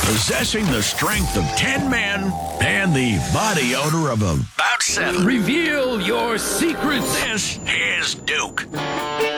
Possessing the strength of 10 men and the body odor of about 7. Reveal your secrets. This is Duke.